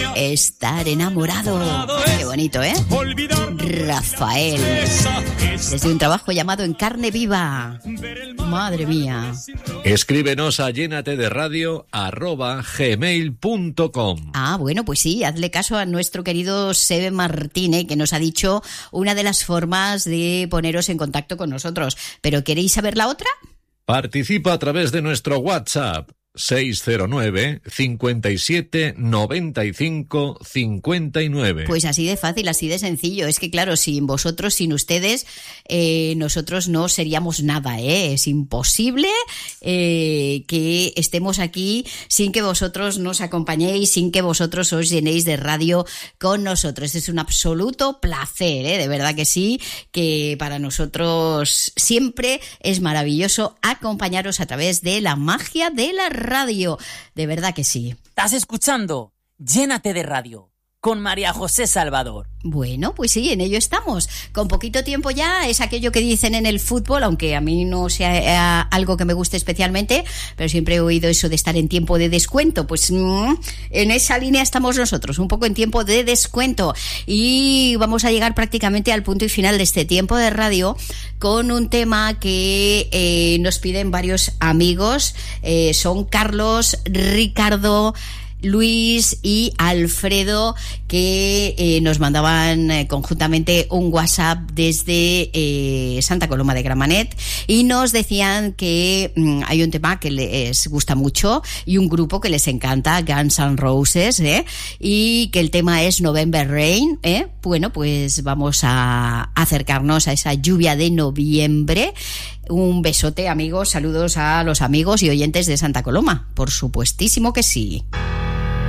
Estar enamorado. Qué bonito, ¿eh? Rafael. Desde un trabajo llamado En carne viva. Madre mía. Escríbenos a llenatederadio@gmail.com. Ah, bueno, pues sí, hazle caso a nuestro querido Sebe Martínez, que nos ha dicho una de las formas de poneros en contacto con nosotros. ¿Pero queréis saber la otra? Participa a través de nuestro WhatsApp 609 57 95 59. Pues así de fácil, así de sencillo. Es que claro, sin vosotros, sin ustedes, nosotros no seríamos nada, ¿eh? Es imposible que estemos aquí sin que vosotros nos acompañéis, sin que vosotros os llenéis de radio con nosotros. Es un absoluto placer, ¿eh? De verdad que sí, que para nosotros siempre es maravilloso acompañaros a través de la magia de la radio, de verdad que sí. ¿Estás escuchando? Llénate de radio, con María José Salvador. Bueno, pues sí, en ello estamos. Con poquito tiempo ya, es aquello que dicen en el fútbol, aunque a mí no sea algo que me guste especialmente, pero siempre he oído eso de estar en tiempo de descuento. Pues en esa línea estamos nosotros, un poco en tiempo de descuento. Y vamos a llegar prácticamente al punto y final de este tiempo de radio con un tema que nos piden varios amigos. Son Carlos, Ricardo, Luis y Alfredo, que nos mandaban conjuntamente un WhatsApp desde Santa Coloma de Gramenet y nos decían que hay un tema que les gusta mucho y un grupo que les encanta, Guns N' Roses, y que el tema es November Rain. Bueno, pues vamos a acercarnos a esa lluvia de noviembre. Un besote, amigos, saludos a los amigos y oyentes de Santa Coloma, por supuestísimo que sí.